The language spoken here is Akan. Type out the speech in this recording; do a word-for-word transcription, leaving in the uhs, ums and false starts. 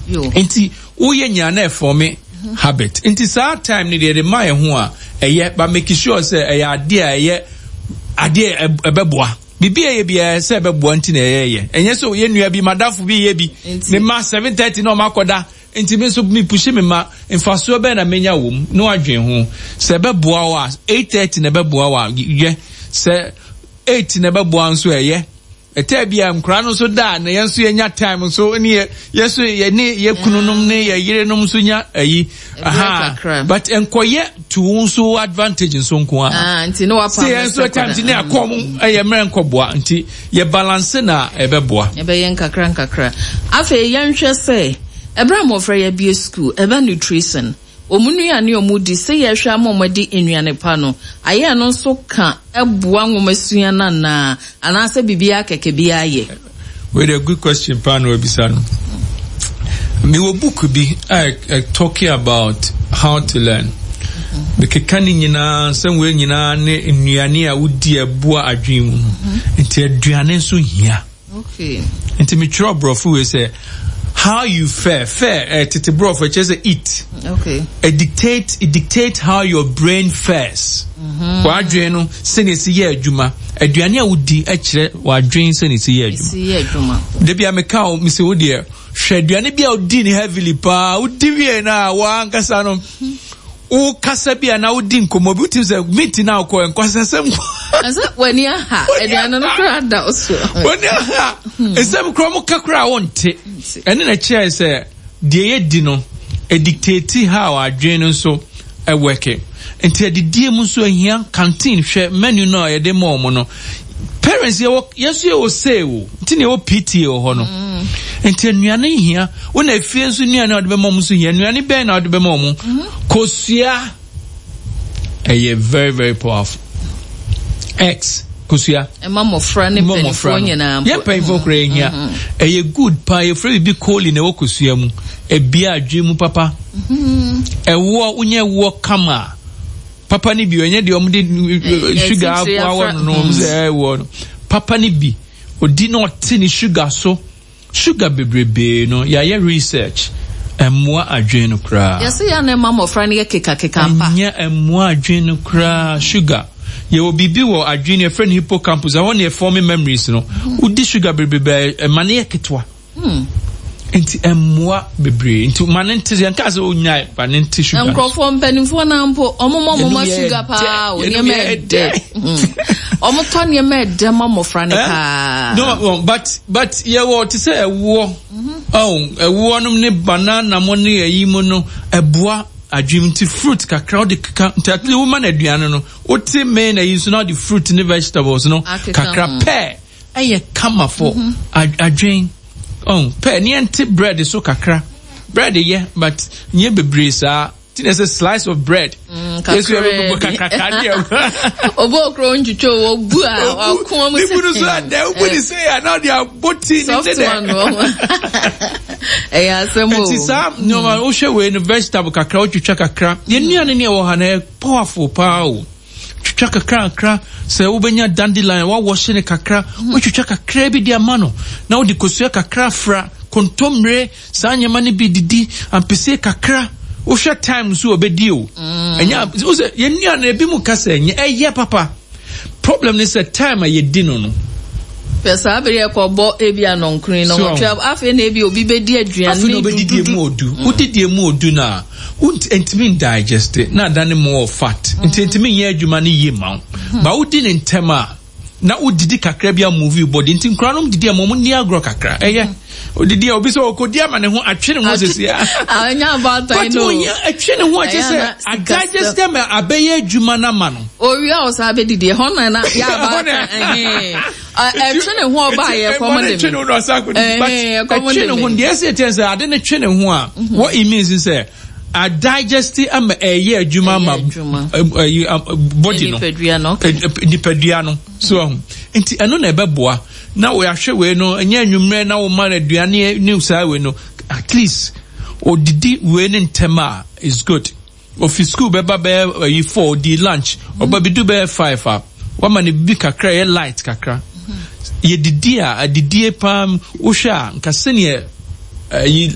Enti uye nyane for me habit. Enti sa time ni de ma ye ho a eye ba make sure say eye ade a eye ade ebeboa. Bibi eye bia say ebeboa nti na eye. Enye so ye nua bi madafo bi ye bi. Me ma seven thirty no makoda. Enti me so me push me ma mfaso be na menya wom no adwen ho. Se ebeboa wa eight thirty na ebeboa wa ye. Se eight na ebeboa nso eye. Etebia mkra no so da na yenso yenya time so ni yeso ye ni ye kununum ne ye yerenum so nya ayi aha but enkoye to unso advantage so nko ah nti no wa pa yenso time ti na akom eye mere nkoboa nti ye balance na ebeboa ebe yen kakra kakra afa yenhwe se ebra mo fra ye bi school eba nutrition omunu ya ne omudi se ye hwa amomadi enuane pa no aye no so ka eboa nwomasuya na na anase bibia keke bia ye. With a good question pa no ebisa no me wo book bi I talking about how to learn because kani nyina sanwe nyina ne enuane a wodi eboa adwen mu nti aduane so hia okay nti me tro brofu we say how you fare fare uh, tete bro for just eat okay it dictate it dictate how your brain fares wa adwen no senesi ye adwuma aduane a wodi a kire wa adwen senesi ye adwuma si ye adwuma de bia me ka o me se wodi e hwe aduane bia wodi ni heavily pa wodi wie na wa nkasa no o kasa bia na wodi nkomo bi utim se meet na ko enkwasasem asa wani aha aduane no kra da oso wani aha esem kro mo kakra wonte ene na chair se de ye di no e dictate how adwen no so e work enti e di mu so ahia canteen hwe menu no ye de mo mo no parents ye yeso ye o say o enti ne o P T o ho no enti anuane hia wona afie nso nuane o de be mo so hia anuane ben na o de be mo mo kosua e very very powerful X kosua e mama fra ne penfo nyina ye penfo kra hia e good pa ye fra bi coal na wo kosua mu e bia adwe mu papa e wo unye wo kama papa ni bi onye de omde sugar awa no say wo papa ni bi odi no tini sugar so sugar bebrebe no ya ye research emwa adwen no kra yes ya na mama fra ne keka keka mpa nya emwa adwen no kra sugar ye obibi wo adwen e friend hippocampus I want e forming memories no udi sugar bebrebe e mane ye ketwa hmm enti emwa bebre enti manente yanka se onya manente sugar enkrofo mpanimfo na mpo omomo mo sugar pa onye mede omo to ne mede mamo fra ne ka no but but ye what to say ewo oh ewo no ne banana mo ne yi mo no eboa adwimti fruit kakra de tatli woman aduane no oti me na use not the fruit and the vegetables no kakra pear eye kama for adwen oh pe ni ante bread so kakra bread yeah but nye bebre sa there's a slice of bread yes we have kakra dia obo kro nchucho wo bu a akon mu se people so that nobody say now they are boti in there eh asemo it is am no ma o hwe we no vegetable kakra o twitwa kakra ye nuane ne wo ha na powerful power twitwa kakra kakra se wo benya dandelion wa wash ne kakra wo twitwa kakra bi dia mano na wo di kosua kakra fra kontomre sa nyama ne bi didi ampese kakra wo hwe time so obedi o enya wo se ye nuane bi mu kasa enye eye papa problem is a time a ye di no no pesa abere ekobo ebia nonkrin no twa afi na ebi obi bedi aduane afi no bedi die mu odu udidi mu odu na won't intimate digest it na dane more fat intimate ye adwuma ne ye ma ba udi ne ntema na udidi kakra bia movie body ntim kra no didi amom ni agro kakra eye odidi obi so okodi ama ne ho atwene ho sesi anya about I know atwene ho ache se a digest them abeye adwuma na ma no ori a o sa abedidi ho na na ya ba eh atwene ho oba ye common dem atwene ho sa ko but atwene ho dey say ten say ade ne twene ho a what it means is say a digesti am a year juma ma body no dipedua no so enti eno na ebeboa na we ahwe we no enya anwumre na wo ma na aduane ni saa we no at least odidi we ne ntema is good of school beba be you for the lunch oba bi do be five up wa ma ne bi kakra ye light kakra ye didi a didi pam wo hwa nka sene Uh,